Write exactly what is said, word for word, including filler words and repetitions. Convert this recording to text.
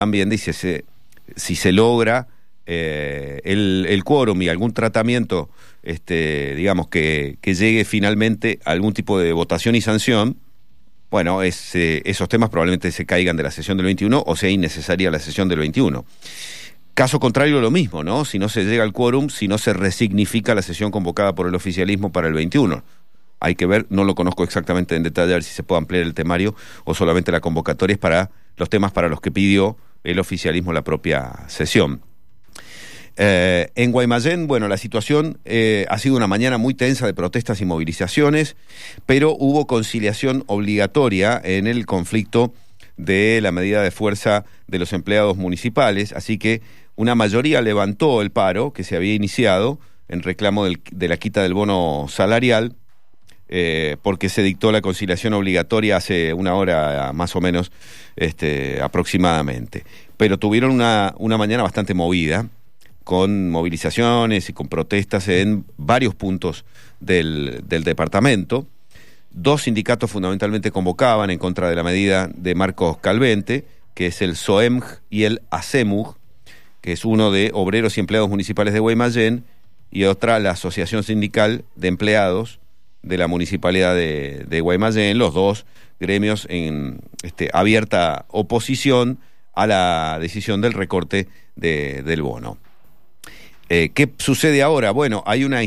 también dice, se, si se logra eh, el, el quórum y algún tratamiento, este, digamos, que, que llegue finalmente a algún tipo de votación y sanción, bueno, es, eh, esos temas probablemente se caigan de la sesión del veintiuno o sea innecesaria la sesión del veintiuno. Caso contrario, lo mismo, ¿no? Si no se llega al quórum, si no se resignifica la sesión convocada por el oficialismo para el veintiuno. Hay que ver, no lo conozco exactamente en detalle, a ver si se puede ampliar el temario o solamente la convocatoria es para los temas para los que pidió el oficialismo la propia sesión. Eh, en Guaymallén, bueno, la situación eh, ha sido una mañana muy tensa de protestas y movilizaciones, pero hubo conciliación obligatoria en el conflicto de la medida de fuerza de los empleados municipales, así que una mayoría levantó el paro que se había iniciado en reclamo del, de la quita del bono salarial, eh, porque se dictó la conciliación obligatoria hace una hora más o menos, este, aproximadamente. Pero tuvieron una, una mañana bastante movida, con movilizaciones y con protestas en varios puntos del, del departamento. Dos sindicatos fundamentalmente convocaban en contra de la medida de Marcos Calvente, que es el SOEMG y el ASEMUG, que es uno de Obreros y Empleados Municipales de Guaymallén, y otra la Asociación Sindical de Empleados de la Municipalidad de, de Guaymallén, los dos gremios en este, abierta oposición a la decisión del recorte de, del bono. Eh, ¿Qué sucede ahora? Bueno, hay una